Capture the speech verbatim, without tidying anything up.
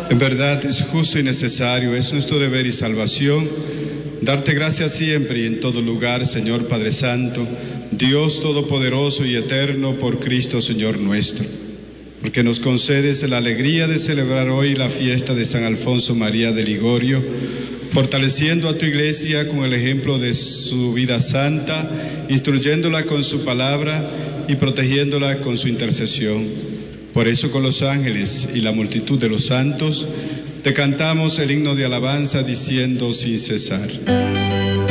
En verdad es justo y necesario, es nuestro deber y salvación, darte gracias siempre y en todo lugar, Señor Padre Santo, Dios Todopoderoso y Eterno, por Cristo Señor nuestro, porque nos concedes la alegría de celebrar hoy la fiesta de San Alfonso María de Ligorio, fortaleciendo a tu Iglesia con el ejemplo de su vida santa, instruyéndola con su palabra y protegiéndola con su intercesión. Por eso, con los ángeles y la multitud de los santos, te cantamos el himno de alabanza diciendo sin cesar: